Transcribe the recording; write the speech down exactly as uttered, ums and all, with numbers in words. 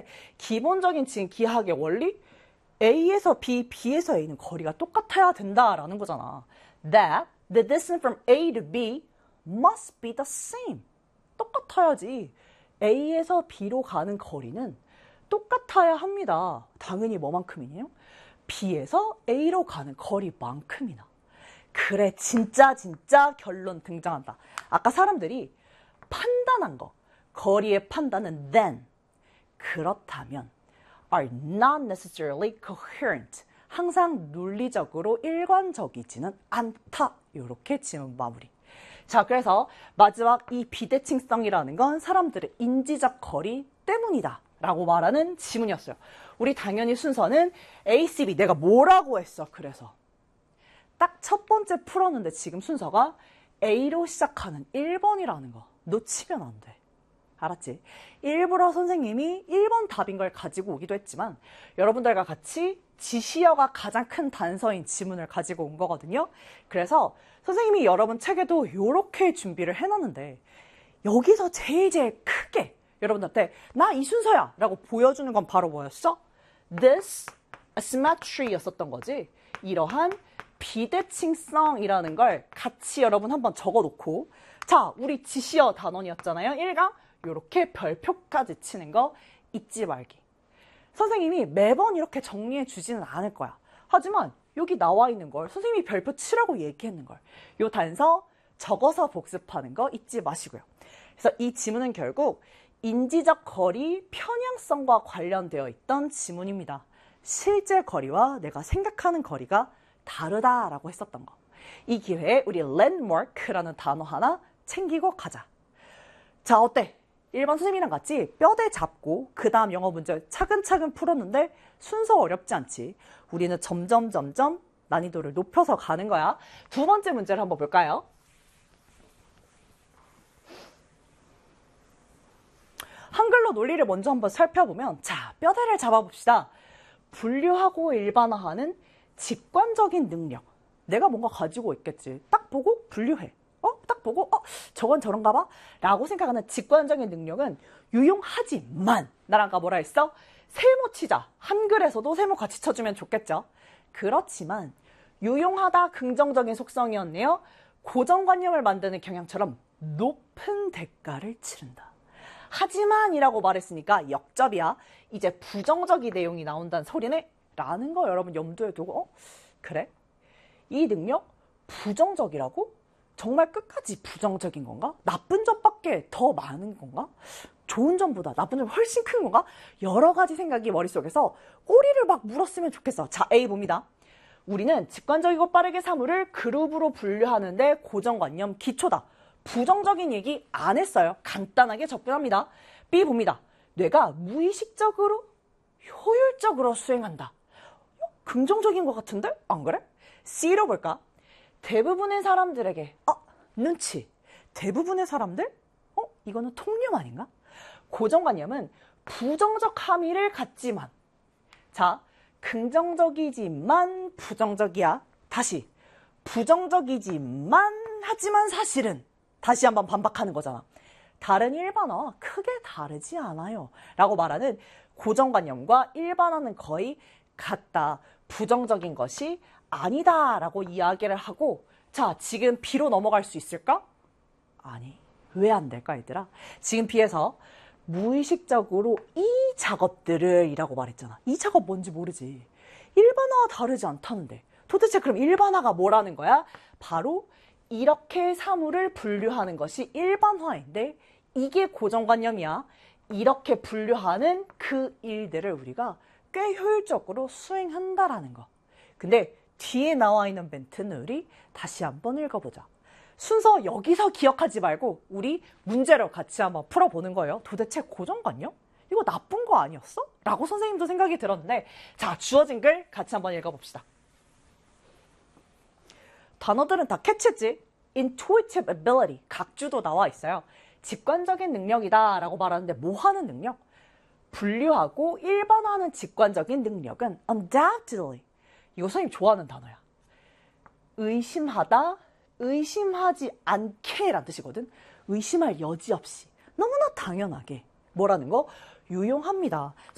기본적인 지금 기하학의 원리? A에서 B, B에서 A는 거리가 똑같아야 된다라는 거잖아. That the distance from A to B must be the same. 똑같아야지. A에서 B로 가는 거리는 똑같아야 합니다. 당연히 뭐만큼이네요? B에서 A로 가는 거리만큼이나. 그래, 진짜 진짜 결론 등장한다. 아까 사람들이 판단한 거, 거리의 판단은 then, 그렇다면 are not necessarily coherent. 항상 논리적으로 일관적이지는 않다. 이렇게 지문 마무리. 자, 그래서 마지막 이 비대칭성이라는 건 사람들의 인지적 거리 때문이다 라고 말하는 지문이었어요. 우리 당연히 순서는 A, C, B. 내가 뭐라고 했어? 그래서 딱 첫 번째 풀었는데 지금 순서가 A로 시작하는 일 번이라는 거 놓치면 안 돼. 알았지? 일부러 선생님이 일 번 답인 걸 가지고 오기도 했지만 여러분들과 같이 지시어가 가장 큰 단서인 지문을 가지고 온 거거든요. 그래서 선생님이 여러분 책에도 이렇게 준비를 해놨는데 여기서 제일 제일 크게 여러분들한테 나 이 순서야 라고 보여주는 건 바로 뭐였어? This asymmetry 였었던 거지. 이러한 비대칭성이라는 걸 같이 여러분 한번 적어놓고 자, 우리 지시어 단원이었잖아요. 일 강 이렇게 별표까지 치는 거 잊지 말기. 선생님이 매번 이렇게 정리해 주지는 않을 거야. 하지만 여기 나와 있는 걸 선생님이 별표 치라고 얘기했는 걸 요 단서 적어서 복습하는 거 잊지 마시고요. 그래서 이 지문은 결국 인지적 거리 편향성과 관련되어 있던 지문입니다. 실제 거리와 내가 생각하는 거리가 다르다라고 했었던 거. 이 기회에 우리 landmark라는 단어 하나 챙기고 가자. 자, 어때? 일 번 선생님이랑 같이 뼈대 잡고 그 다음 영어 문제 차근차근 풀었는데 순서 어렵지 않지? 우리는 점점 점점 난이도를 높여서 가는 거야. 두 번째 문제를 한번 볼까요? 한글로 논리를 먼저 한번 살펴보면 자, 뼈대를 잡아봅시다. 분류하고 일반화하는 직관적인 능력. 내가 뭔가 가지고 있겠지. 딱 보고 분류해. 어? 딱 보고 어? 저건 저런가 봐? 라고 생각하는 직관적인 능력은 유용하지만 나랑 아까 뭐라 했어? 세모 치자. 한글에서도 세모 같이 쳐주면 좋겠죠. 그렇지만 유용하다 긍정적인 속성이었네요. 고정관념을 만드는 경향처럼 높은 대가를 치른다. 하지만 이라고 말했으니까 역접이야. 이제 부정적인 내용이 나온다는 소리네? 라는 거 여러분 염두에 두고 어? 그래? 이 능력 부정적이라고? 정말 끝까지 부정적인 건가? 나쁜 점밖에 더 많은 건가? 좋은 점보다 나쁜 점이 훨씬 큰 건가? 여러 가지 생각이 머릿속에서 꼬리를 막 물었으면 좋겠어. 자, A 봅니다. 우리는 직관적이고 빠르게 사물을 그룹으로 분류하는데 고정관념 기초다. 부정적인 얘기 안 했어요. 간단하게 접근합니다. B 봅니다. 뇌가 무의식적으로 효율적으로 수행한다. 어? 긍정적인 것 같은데? 안 그래? C로 볼까? 대부분의 사람들에게 어? 눈치. 대부분의 사람들? 어? 이거는 통념 아닌가? 고정관념은 부정적 함의를 갖지만 자, 긍정적이지만 부정적이야. 다시 부정적이지만 하지만 사실은 다시 한번 반박하는 거잖아. 다른 일반어와 크게 다르지 않아요 라고 말하는 고정관념과 일반어는 거의 같다. 부정적인 것이 아니다 라고 이야기를 하고 자, 지금 B로 넘어갈 수 있을까? 아니, 왜 안 될까 얘들아? 지금 B에서 무의식적으로 이 작업들을 이라고 말했잖아. 이 작업 뭔지 모르지. 일반화와 다르지 않다는데 도대체 그럼 일반화가 뭐라는 거야? 바로 이렇게 사물을 분류하는 것이 일반화인데 이게 고정관념이야. 이렇게 분류하는 그 일들을 우리가 꽤 효율적으로 수행한다라는 거. 근데 뒤에 나와 있는 멘트는 우리 다시 한번 읽어보자. 순서 여기서 기억하지 말고 우리 문제로 같이 한번 풀어보는 거예요. 도대체 고정관념? 이거 나쁜 거 아니었어? 라고 선생님도 생각이 들었는데 자, 주어진 글 같이 한번 읽어봅시다. 단어들은 다 캐치했지? Intuitive ability, 각주도 나와 있어요. 직관적인 능력이다 라고 말하는데 뭐 하는 능력? 분류하고 일반화하는 직관적인 능력은 undoubtedly, 이거 선생님 좋아하는 단어야. 의심하다, 의심하지 않게 라는 뜻이거든. 의심할 여지 없이 너무나 당연하게 뭐라는 거? 유용합니다.